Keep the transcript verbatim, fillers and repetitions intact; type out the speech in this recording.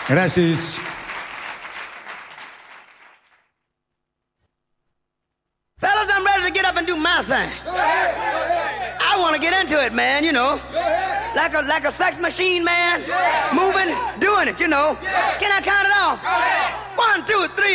Gracias. Fellas, I'm ready to get up and do my thing. I want to get into it, man, you know. Like a like a sex machine, man. Moving, doing it, you know. Can I count it off? One, two, three.